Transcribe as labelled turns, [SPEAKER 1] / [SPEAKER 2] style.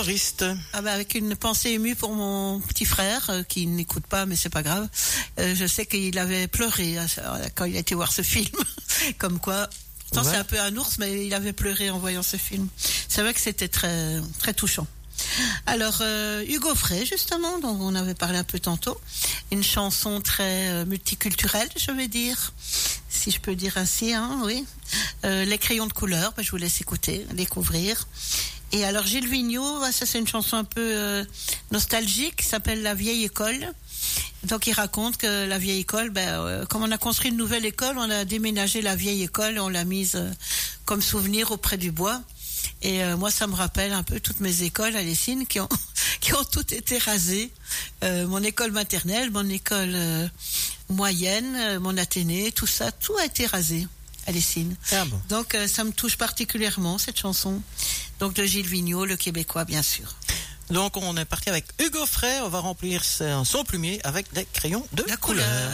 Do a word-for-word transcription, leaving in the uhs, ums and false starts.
[SPEAKER 1] Humoriste.
[SPEAKER 2] Ah bah avec une pensée émue pour mon petit frère euh, qui n'écoute pas, mais c'est pas grave. Euh, je sais qu'il avait pleuré euh, quand il a été voir ce film. Comme quoi, pourtant ouais. C'est un peu un ours, mais il avait pleuré en voyant ce film. C'est vrai que c'était très très touchant. Alors euh, Hugo Frey justement, dont on avait parlé un peu tantôt, une chanson très euh, multiculturelle, je vais dire, si je peux dire ainsi, hein, oui. Euh, les crayons de couleur, bah, je vous laisse écouter, découvrir. Et alors Gilles Vigneault, ça c'est une chanson un peu euh, nostalgique, qui s'appelle La vieille école. Donc il raconte que la vieille école, ben, euh, comme on a construit une nouvelle école, on a déménagé la vieille école, on l'a mise euh, comme souvenir auprès du bois. Et euh, moi ça me rappelle un peu toutes mes écoles à Lessines qui ont qui ont toutes été rasées. Euh, mon école maternelle, mon école euh, moyenne, euh, mon Athénée, tout ça, tout a été rasé à Lessines. Ah bon. Donc euh, ça me touche particulièrement cette chanson. Donc de Gilles Vigneault, le Québécois bien sûr.
[SPEAKER 1] Donc on est parti avec Hugo Frey, on va remplir son plumier avec des crayons de
[SPEAKER 2] la
[SPEAKER 1] couleur.
[SPEAKER 2] couleur.